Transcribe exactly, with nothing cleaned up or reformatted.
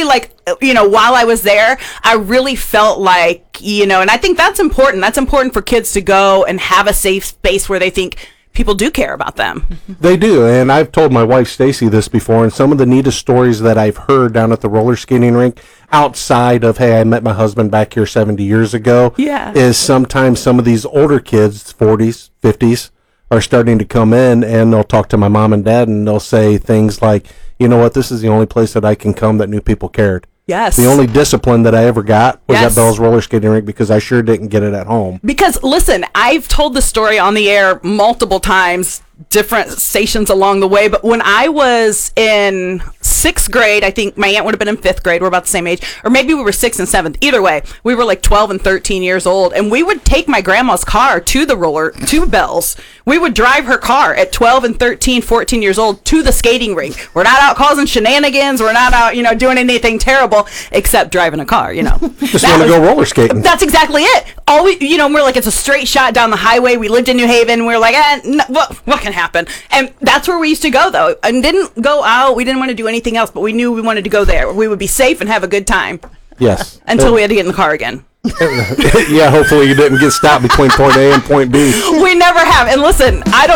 like, you know, while I was there, I really felt like, you know, and I think that's important. That's important for kids to go and have a safe space where they think people do care about them. They do, and I've told my wife Stacy this before, and some of the neatest stories that I've heard down at the roller skating rink, outside of, hey, I met my husband back here seventy years ago, yeah. is sometimes some of these older kids, forties, fifties, are starting to come in, and they'll talk to my mom and dad, and they'll say things like, you know what, this is the only place that I can come that knew people cared. Yes. The only discipline that I ever got was yes. at Bell's roller skating rink, because I sure didn't get it at home. Because, listen, I've told the story on the air multiple times, different stations along the way, but when I was in sixth grade, I think my aunt would have been in fifth grade, we're about the same age, or maybe we were sixth and seventh, either way, we were like twelve and thirteen years old, and we would take my grandma's car to the roller, to Bell's. We would drive her car at twelve and thirteen, fourteen years old to the skating rink. We're not out causing shenanigans, we're not out, you know, doing anything terrible, except driving a car, you know. Just want to go roller skating. That's exactly it. All we, you know, we're like, it's a straight shot down the highway. We lived in New Haven. We're like, eh, no, what, what can happen? And that's where we used to go, though, and didn't go out. We didn't want to do anything else, but we knew we wanted to go there. We would be safe and have a good time. Yes. Until we had to get in the car again. Yeah, hopefully you didn't get stopped between point A and point B. We never have. And listen, I don't